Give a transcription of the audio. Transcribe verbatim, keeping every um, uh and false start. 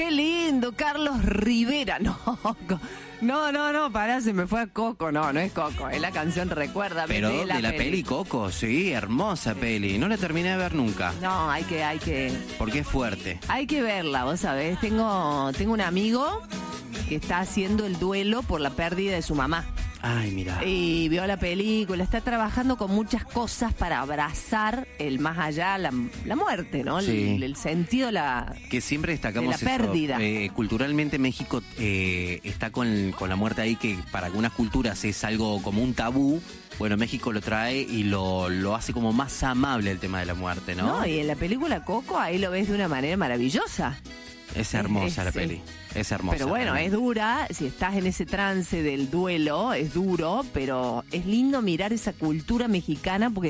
Qué lindo, Carlos Rivera. No, no, no, no, pará, se me fue a Coco. No, no es Coco, es la canción Recuérdame. Pero de la, de la peli. peli Coco, sí, hermosa peli. No la terminé de ver nunca. No, hay que, hay que, Porque es fuerte. hay que verla, vos sabés. Tengo, tengo un amigo que está haciendo el duelo por la pérdida de su mamá. Ay, mira. Y vio la película, está trabajando con muchas cosas para abrazar el más allá, la, la muerte, ¿no? Sí. El, el sentido, la... Que siempre destacamos de la eso. pérdida. Eh, culturalmente México eh, está con, con la muerte ahí, que para algunas culturas es algo como un tabú. Bueno, México lo trae y lo, lo hace como más amable el tema de la muerte, ¿no? No, y en la película Coco ahí lo ves de una manera maravillosa. Es hermosa Es- la es- peli. Es hermosa. Pero bueno, realmente. es dura, si estás en ese trance del duelo, es duro, pero es lindo mirar esa cultura mexicana porque